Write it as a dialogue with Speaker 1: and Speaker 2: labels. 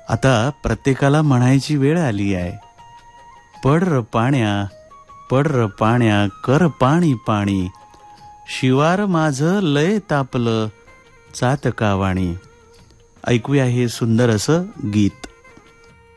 Speaker 1: आता प्रत्येकाला म्हणायची वेळ आली आहे. पड र पाण्या कर पाणी पाणी, शिवार माझं लय तापलं चातकावाणी. ऐकूया हे सुंदर असं गीत.